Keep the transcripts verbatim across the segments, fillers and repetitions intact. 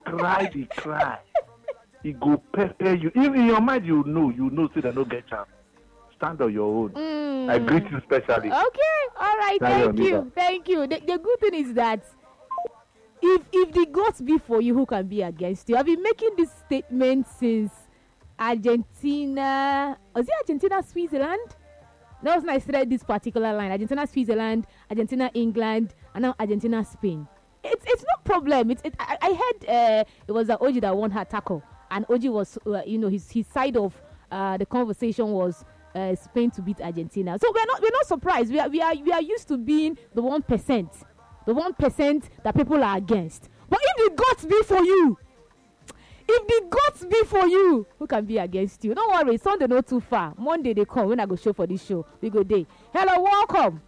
cry, they cry. He go pepper you. Even in your mind, you know, you know, so they don't get chance. Stand on your own. Mm. I greet you specially. Okay, all right, Carry thank on, you, Eva. thank you. The, the good thing is that if if the gods be for you, who can be against you? I've been making this statement since Argentina. Was it Argentina, Switzerland? That was when I started this particular line. Argentina, Switzerland, Argentina, England, and now Argentina, Spain. It's it's no problem. It's it, I, I heard uh, it was uh, Oji that won her tackle, and Oji was uh, you know his his side of uh, the conversation was uh, Spain to beat Argentina. So we're not we're not surprised. We are we are we are used to being the one percent, the one percent that people are against. But if the gods be for you, if the gods be for you, who can be against you? Don't worry, Sunday not too far. Monday they come when I go show for this show. We go day. Hello, welcome.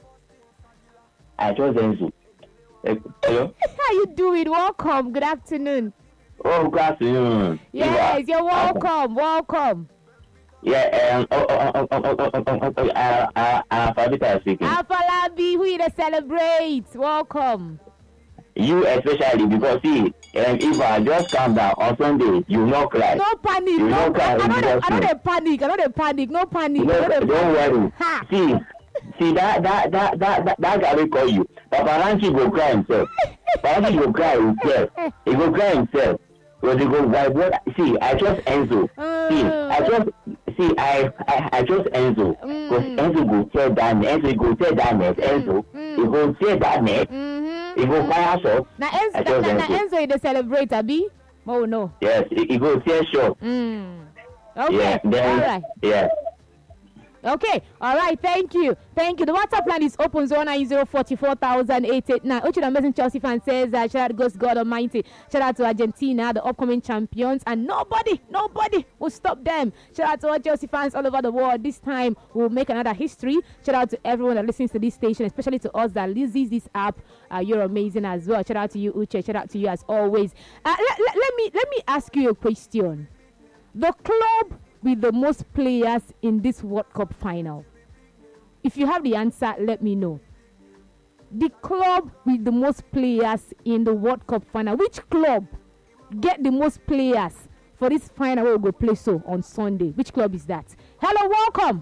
I just Enzo. Uh, hello. How you doing? Welcome. Good afternoon. Oh, good afternoon. Yes, Eva. you're welcome. Welcome. Yeah, um, oh, oh, oh, oh, oh, oh, oh, oh, oh, uh, uh, uh, Fabita speaking. Afalabi, who you to celebrate? Welcome. You especially, because see, um, if I just calm down on Sunday, you will not cry. No panic. You will No, not cry. I, I, in don't, Jesus' I don't name. have panic. I don't have panic. No panic. No, I don't have don't panic. worry. Ha. See, see that that that that that, that guy will call you. Papa Ranchi go cry himself. Papa Ranchi go cry himself. He go cry himself. Because he go vibrate. See, I trust Enzo. See, I trust. See, I I, I trust Enzo. Because Mm. Enzo go tear that net. Enzo go tear that net. Enzo, Mm. he go tear that net. Mm-hmm. He go fire shot. Now, I Enzo, trust na, na, Enzo. Enzo, you celebrate, Abi? Oh, no. Yes, he, he go tear shot. Mm. Okay. Yeah, then All right. yeah. Okay, all right, thank you. Thank you. The WhatsApp line is open zero nine zero four four thousand eight eight nine. Ochi, the amazing Chelsea fan says, uh, shout out goes God Almighty. Shout out to Argentina, the upcoming champions, and nobody, nobody will stop them. Shout out to all Chelsea fans all over the world. This time we'll make another history. Shout out to everyone that listens to this station, especially to us that uses this app. Uh, you're amazing as well. Shout out to you, Uche. Shout out to you as always. Uh, let, let, let me let me ask you a question. The club with the most players in this World Cup final. If you have the answer, let me know. The club with the most players in the World Cup final. Which club get the most players for this final we'll go play so on Sunday? Which club is that? Hello, welcome.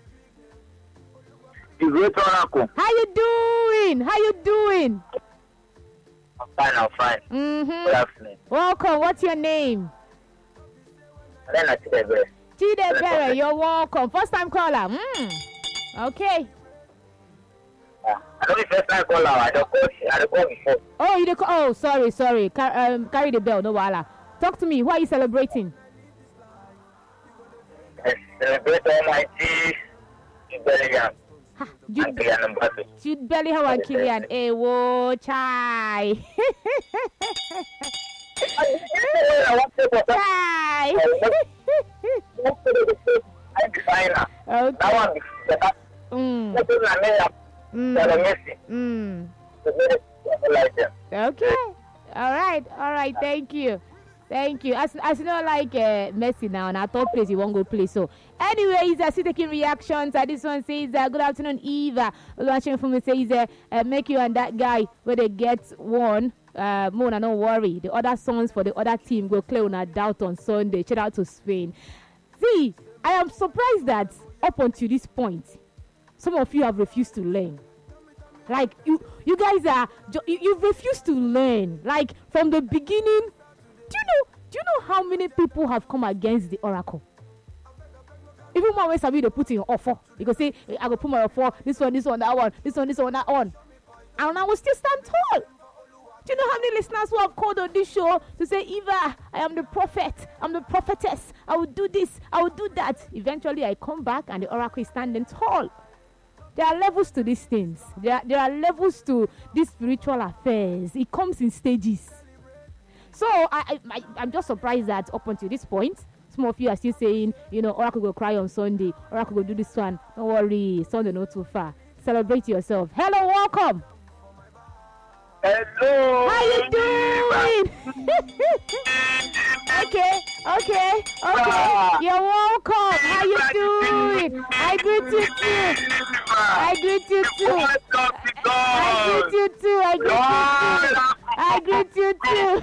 The great oracle. How you doing? How you doing? I'm fine, I'm fine. Mm-hmm. Good afternoon. Welcome. What's your name? Then I take a Chide Bere, you're welcome. First time caller. Mm. Okay. I know the first time call I don't call I don't call before. Oh, you dey call. Oh, sorry, sorry. Car- um, carry the bell, no wala. Talk to me. Who are you celebrating? I celebrate Almighty Bellingham Ha, and Jude, Kylian Mbappe. Jude Bellingham and Kylian. Eh, whoa, chai. I want to go Chai. final. Okay. That one is better. Mm, That is America. That mm, is Messi. mm. The very like them. Okay. All right. All right. Thank you. Thank you. As as you know, like uh, Messi now, and I thought place he won't go play. So, anyways, I see taking reactions. Uh, this one says, uh, "Good afternoon, Eva." Watching from me says, uh, uh, "Make you and that guy where they get one." Uh, Mona, don't worry. The other songs for the other team go clear on a doubt on Sunday. Shout out to Spain. See, I am surprised that up until this point, some of you have refused to learn. Like you, you guys are you, you've refused to learn. Like from the beginning. Do you know? Do you know how many people have come against the oracle? Even more when Sabi they put in offer, you go say, I go put my offer. This one, this one, that one, this one, this one, that one, and I will still stand tall. Do you know how many listeners who have called on this show to say, Eva, I am the prophet, I'm the prophetess, I will do this, I will do that. Eventually, I come back and the oracle is standing tall. There are levels to these things. There are, there are levels to these spiritual affairs. It comes in stages. So I, I, I, I'm just surprised that up until this point, some of you are still saying, you know, oracle will cry on Sunday, oracle will do this one. Don't worry, Sunday not too far. Celebrate yourself. Hello, welcome. Hello. How you doing? okay, okay, okay. You're welcome. How you doing? I greet you too. I greet you too. I greet you too. I greet you too. I greet you you too.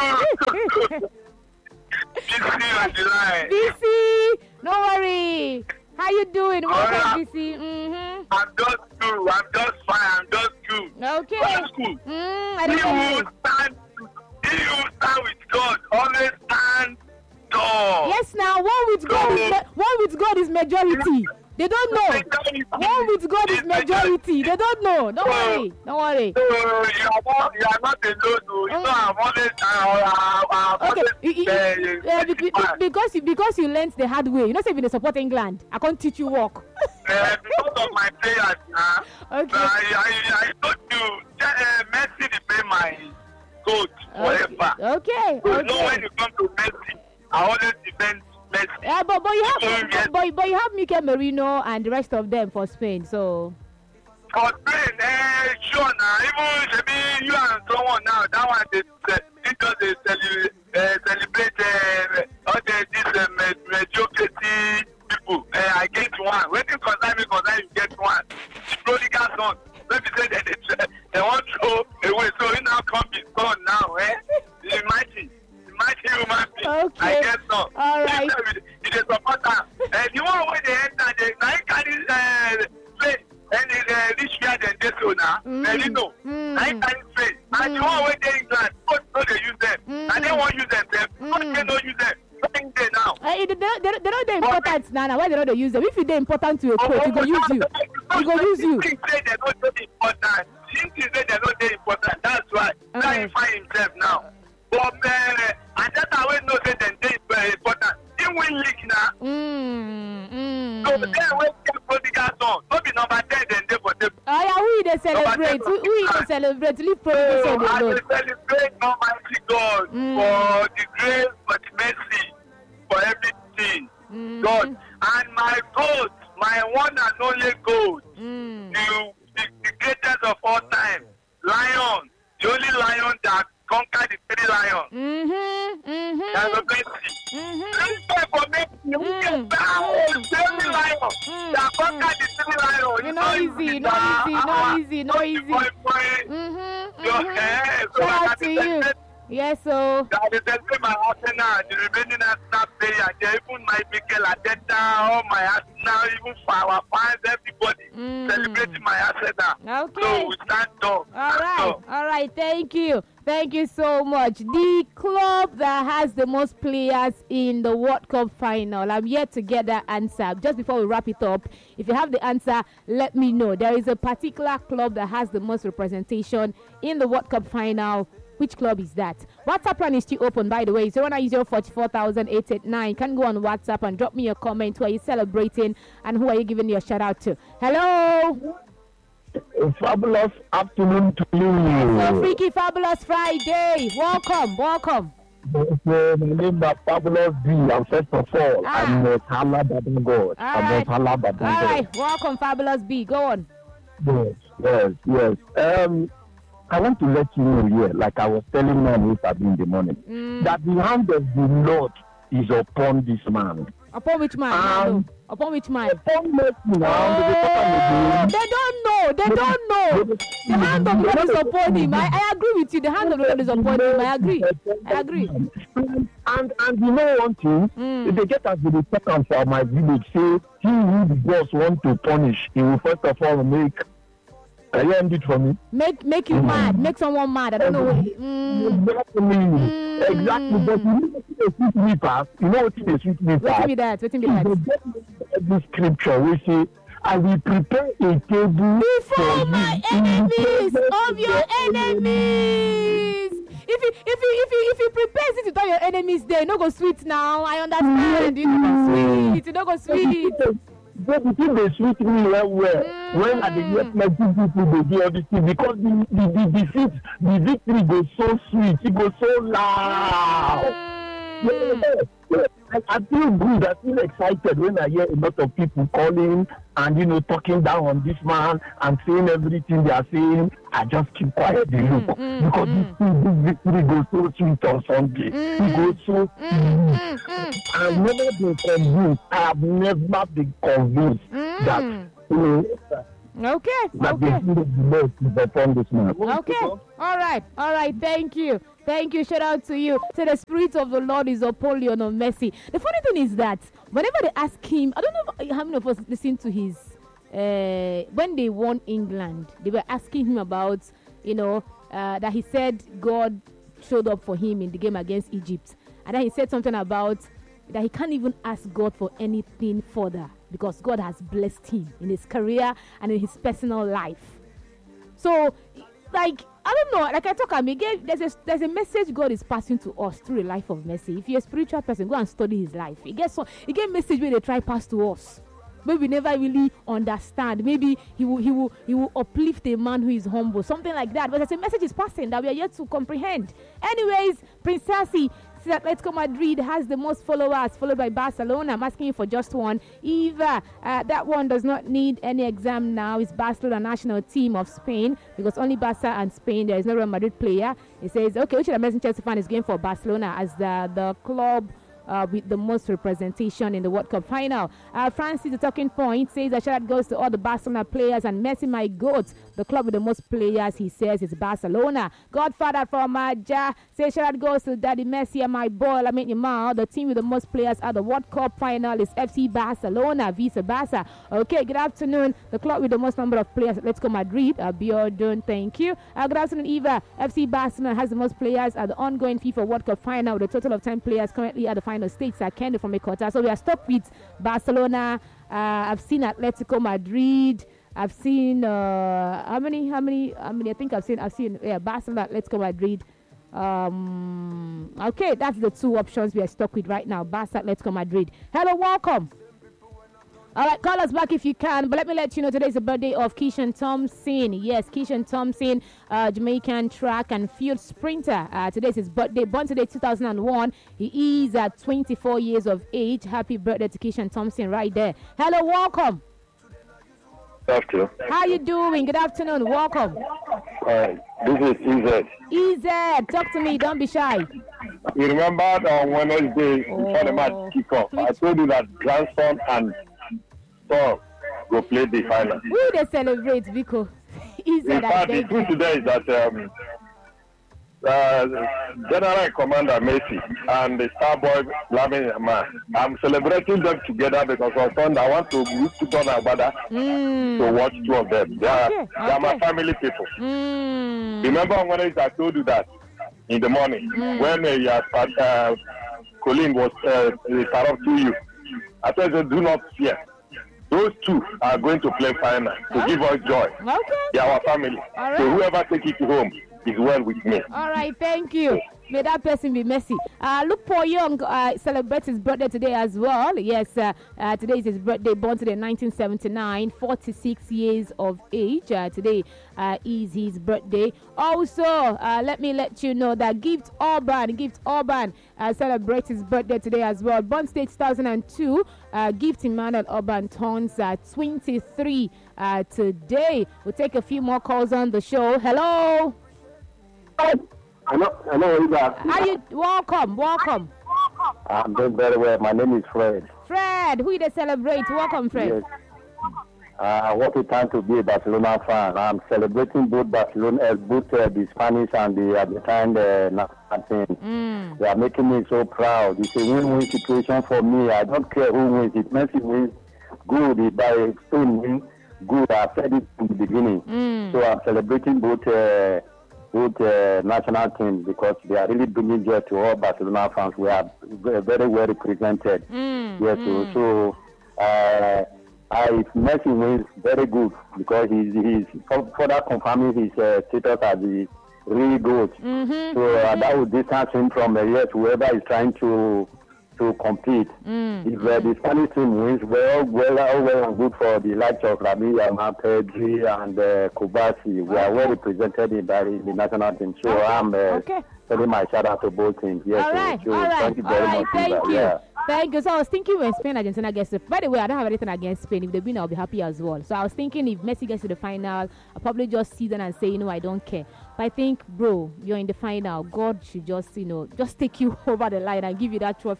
B C on the line. B C, no worry. How you doing? Welcome, Alright. B C. Mm-hmm. I'm just cool. I'm just fine. I'm just cool. Okay. Just cool. Mm, I He don't who know. stand, he who stand with God always stand tall. Yes, now one with God is ma- one with God is majority. They don't know. One with God is majority. They don't know. Don't worry. Don't worry. So you are not, you are not alone. Oh. You know, I'm always, uh, uh, I'm Okay, you- you- always, uh, be- be- uh, because you because you learnt the hard way. You know, say if you support England, I can't teach you walk. uh, because of my prayers, uh, Okay. I, I, I told you, uh, Messi to pay my coach forever. Okay. So, you know, when Okay. you come to Messi, I always defend Messi. Yeah, but but you have Mm, yes. but, but, but you have Mikel Merino and the rest of them for Spain. So For Spain, eh, sure now. Even maybe you and someone now, that one they they they just they celebrate, uh, celebrate uh, all the this uh, med- mediocrity people. Uh, I get one. When you concern me, concern you get one. The prodigal son. Let me say that they, they want to throw away. So he now come his son now. Eh? Imagine. Imagine human being. Okay. I get some. All right. It is supporter. And the one where they enter, they now carry uh, play. And the uh, rich guy they dey so now. Mm. Merino. Mm. Now he carry play. And the one where they England, coach no they use them. Mm. And they won't use themselves. Coach Mm. they no use them. Nothing there now. uh, they, they, they, they know the importance now. Now why they know they use them? If you they important to a coach, he go use you. He go use you. He say they not very important. He say they not very important. That's why. Now he Okay. find himself now. But uh, and that's how we know say them they very important. He win league now. Mm, mm. So then when get prodigal son, no be number ten then they for them. Oh yeah, who they celebrate? Who, who they celebrate? Leave prodigal So son I alone. will celebrate Almighty God Mm. for the grace, for the mercy, for everything. Mm. God and my goat, my one and only goat, Mm. the, the, the greatest of all time, lion, the only lion that conquered the three lions. Mm-hmm. That's a Mm-hmm. blessing. Mm-hmm. This time for me, you Mm. get down, the only lion Mm. that conquered the three lions. You know easy, no easy, no easy, no easy. Mm-hmm. Mm-hmm. Your Mm-hmm. hair, so Shout I out to can you. celebrate. Yes, so. I will celebrate my Arsenal, the remaining Arsenal player, they even my Mikel Arteta, all my Arsenal, even for our fans, everybody Mm. celebrating my Arsenal. Okay. So we stand tall. All stand right, tall. all right. Thank you, thank you so much. The club that has the most players in the World Cup final. I'm yet to get that answer. Just before we wrap it up, if you have the answer, let me know. There is a particular club that has the most representation in the World Cup final. Which club is that? WhatsApp line is still open, by the way. zero nine zero four four thousand eight eight nine. Can go on WhatsApp and drop me your comment. Who are you celebrating and who are you giving your shout out to? Hello. A fabulous afternoon to you. So Freaky Fabulous Friday. Welcome, welcome. So, my name is Fabulous B. And first of all, Ah. I'm a Hala Badan God. All I'm right. a Hala Badan All God. right, welcome, Fabulous B. Go on. Yes, yes, yes. Um, I want to let you know here, like I was telling man yesterday in the morning, Mm. that the hand of the Lord is upon this man. Upon which man? Um, No, no. Upon which man? Upon mercy now, Oh, the they don't know. They don't know. The hand of the Lord is upon him. I, I agree with you. The hand of the Lord is upon him. I agree. I agree. And, and, and you know one thing, Mm. they get as the second for my village, say, he who the boss want to punish, he will first of all make. Can you end it for me? Make make you mad. Make someone mad. I don't know. What, mm, Exactly. Mm. Exactly. But you know what the sweet me pass? You know what the sweet me wait pass? till me that. Wait till me that. The scripture we say, I will prepare a table Before for my you in the enemies presence of your enemies. If you if you if you if you prepare it without your enemies there, you no go sweet now. I understand. You no go sweet. You no go sweet. But the thing they sweet me well well Mm. when I dey get plenty people they do everything because the the the defeat the victory goes so sweet it goes so loud. Mm. Yeah, yeah. I, I feel good. I feel excited when I hear a lot of people calling and you know talking down on this man and saying everything they are saying. I just keep quiet, they look mm, because mm. this thing, this victory goes so sweet on Sunday. Mm. It goes so. Mm, mm, I've never been convinced. I have never been convinced mm. that you know Okay. that Okay. the hand of the Lord is upon this man. Okay. All right. All right. Thank you. Thank you. Shout out to you. So the Spirit of the Lord is upon Lionel Messi. The funny thing is that whenever they ask him, I don't know how many of us listen to his, uh, when they won England, they were asking him about, you know, uh, that he said God showed up for him in the game against Egypt. And then he said something about that he can't even ask God for anything further because God has blessed him in his career and in his personal life. So, like, I don't know, like I talk about again, there's a, there's a message God is passing to us through the life of Messi. If you're a spiritual person, go and study his life. He gets, so, he gets message where they try pass to us. Maybe we never really understand. Maybe he will he will he will uplift a man who is humble, something like that. But there's a message is passing that we are yet to comprehend. Anyways, Prince Sassy said Atletico Madrid has the most followers, followed by Barcelona. I'm asking you for just one. Eva, uh, that one does not need any exam now. It's Barcelona national team of Spain because only Barca and Spain. There is no Real Madrid player. It says, okay, which American Chelsea fan is going for Barcelona as the the club Uh, with the most representation in the World Cup final. Uh, Francis, the talking point, says that shout out goes to all the Barcelona players and Messi, my goat. The club with the most players, he says, is Barcelona. Godfather from Maja says shout out goes to Daddy Messi and my boy, Lamine Yamal. The team with the most players at the World Cup final is F C Barcelona, vice versa. Okay, good afternoon. The club with the most number of players, let's go Madrid. Uh, Biodun, thank you. Uh, good afternoon, Eva. F C Barcelona has the most players at the ongoing FIFA World Cup final with a total of ten players currently at the final states are Kendo from Ecuador. So we are stuck with Barcelona. Uh, I've seen Atletico Madrid. I've seen uh, how many? How many? How many? I think I've seen. I've seen yeah, Barcelona, Atletico Madrid. Um, okay, that's the two options we are stuck with right now. Barca, Atletico Madrid. Hello, welcome. All right, call us back if you can. But let me let you know today is the birthday of Keishan Thompson. Yes, Keishan Thompson, uh, Jamaican track and field sprinter. Uh, today is his birthday. Born today, two thousand one. He is at twenty-four years of age. Happy birthday to Keishan Thompson right there. Hello, welcome. Good afternoon. How you doing? Good afternoon. Welcome. Uh, this is E Z. E Z, talk to me. Don't be shy. You remember on Wednesday Oh. before the match kick off, I told you that grandson and son will play the final. We they celebrate, Vico. E Z, In I fact, the beg truth you. today is that um, uh, General Commander Messi and the star boy Lamine Yamal, I'm celebrating them together because on Sunday I want to put on Agbada Mm. to watch two of them. They are, Okay, they are my okay. family people. Mm. Remember on Wednesday I told you that in the morning Mm. when uh, uh, Colin was uh, interrupting you. I told you, do not fear. Those two are going to play final to Okay. give us joy. Okay. They are our family. All So right. whoever take it home is well with me. All right, thank you. May that person be Messi. Uh, Luke Paul Young uh, celebrates his birthday today as well. Yes, uh, uh, today is his birthday. Born today in nineteen seventy-nine, forty-six years of age. Uh, today uh, is his birthday. Also, uh, let me let you know that Gift Urban, Gift Urban uh, celebrates his birthday today as well. Born today two thousand two. Uh, Gift Emmanuel Urban turns uh, twenty-three uh, today. We'll take a few more calls on the show. Hello. Hello, hello, Ida. Are you welcome? Welcome, I'm doing very well. My name is Fred. Fred. Who they celebrate? Welcome, Fred. Yes. Uh, I want to time to be a Barcelona fan. I'm celebrating both Barcelona, uh, both uh, the Spanish and the Argentine uh, national team. Mm. They are making me so proud. It's a win-win situation for me. I don't care who wins. If Messi wins, good. If by Spain wins, good. I said it from the beginning. Mm. So I'm celebrating both uh, both uh, national teams because they are really bringing joy to all Barcelona fans. We are v- very well represented. Mm. Yes, Mm. so, so uh, I, if Messi wins, very good because he's, he's further confirming his uh, status as the real GOAT. Mm-hmm. So uh, that would distance him from uh, yes, whoever is trying to to compete. Mm. If uh, the Spanish team wins, well, well, all well and good for the likes of Lamine Yamal, Pedri, and uh, Kubasi. We are well represented in, that, in the national team. So Okay. I'm uh, Okay. telling my shout out to both teams. Yes, All right, so, all right, thank you all very right. much. Thank Eva. you. Yeah. Thank you. So I was thinking when Spain Argentina gets to, by the way, I don't have anything against Spain. If they win, I'll be happy as well. So I was thinking if Messi gets to the final, I'll probably just see them and say, you know, I don't care. But I think, bro, you're in the final. God should just, you know, just take you over the line and give you that trophy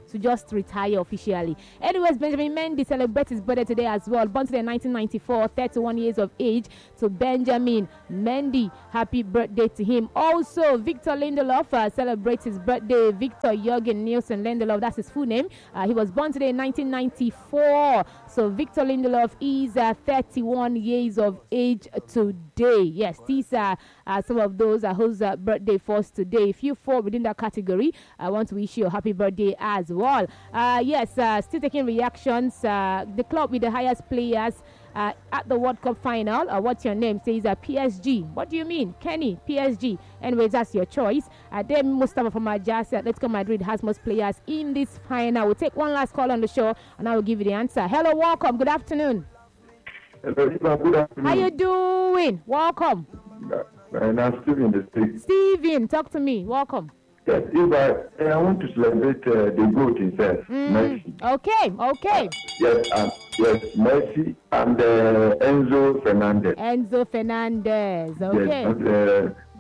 to just retire officially. Anyways, Benjamin Mendy celebrates his birthday today as well. Born today in nineteen ninety-four, thirty-one years of age. So Benjamin Mendy, happy birthday to him. Also, Victor Lindelof uh, celebrates his birthday. Victor Jürgen Nielsen Lindelof, that's his full name. Uh, he was born today in nineteen ninety-four. So Victor Lindelof is uh, thirty-one years of age today. Yes, these are uh, some of those uh, whose uh, birthday falls today. If you fall within that category, I want to wish you a happy birthday as well. Uh, yes, uh, still taking reactions. Uh, the club with the highest players uh, at the World Cup final. Uh, what's your name? Says uh, P S G. What do you mean? Kenny, P S G. Anyways, that's your choice. Uh, then Mustafa from Ajax, uh, Atletico Madrid has most players in this final. We'll take one last call on the show and I will give you the answer. Hello, welcome. Good afternoon. Hello, good afternoon. How you doing? Welcome. Uh, I'm still in the street. Steven, talk to me. Welcome. Yes, if I, I want to celebrate uh, the goat himself, Mm, Messi. Okay, okay. Yes, um, yes, Messi and uh, Enzo Fernandez. Enzo Fernandez. Okay. Yes, and, uh, uh,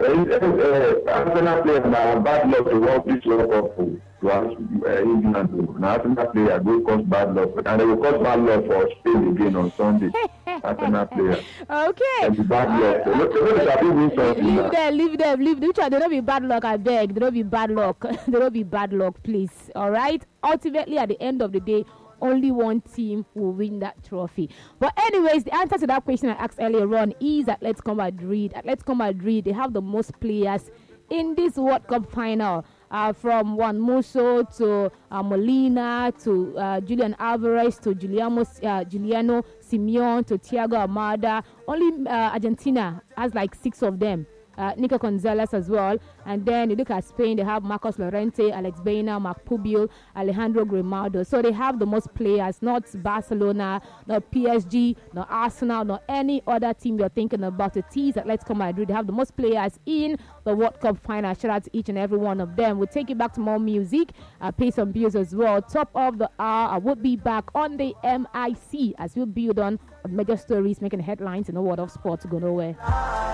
uh, Arsenal player now bad luck to walk this World Cup to to us, uh, England. Now Arsenal player go cause bad luck, and they will cause bad luck for Spain again on Sunday. Arsenal player. Okay. And the bad luck. So, look, look, look, people win something Leave now. them, leave them, leave them. They don't be bad luck, I beg. They don't be bad luck. They don't be bad luck, please. All right? Ultimately, at the end of the day, only one team will win that trophy. But anyways, the answer to that question I asked earlier on is Atletico Madrid. Atletico Madrid, they have the most players in this World Cup final. Uh, from Juan Musso to uh, Molina to uh, Julian Alvarez to Giuliano, uh, Giuliano Simeone to Thiago Almada. Only uh, Argentina has like six of them. Uh, Nico Gonzalez as well. And then you look at Spain, they have Marcos Llorente, Alex Baena, Marc Pubio, Alejandro Grimaldo. So they have the most players, not Barcelona, not P S G, not Arsenal, not any other team you're thinking about. It is Atletico Madrid. They have the most players in the World Cup final. Shout out to each and every one of them. We'll take you back to more music, uh, pay some bills as well. Top of the hour, I will be back on the M I C as we build on major stories making headlines in the world of sports. Go nowhere.